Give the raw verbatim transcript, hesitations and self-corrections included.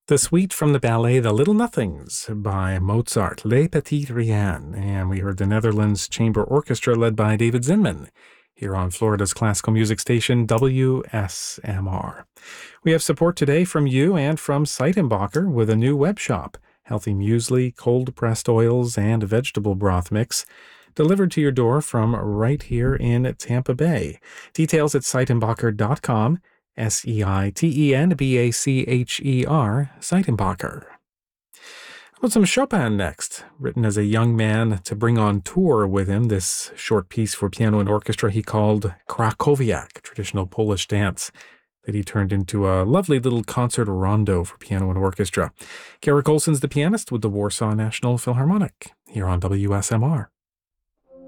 The suite from the ballet The Little Nothings by Mozart, Les Petites Riens, and we heard the Netherlands Chamber Orchestra led by David Zinman here on Florida's classical music station W S M R. We have support today from you and from Seitenbacher with a new web shop, healthy muesli, cold-pressed oils, and vegetable broth mix, delivered to your door from right here in Tampa Bay. Details at seitenbacher dot com. S E I T E N B A C H E R, Seitenbacher. How about some Chopin next? Written as a young man to bring on tour with him, this short piece for piano and orchestra he called Krakowiak, traditional Polish dance, that he turned into a lovely little concert rondo for piano and orchestra. Garrick Olson's the pianist with the Warsaw National Philharmonic, here on W S M R.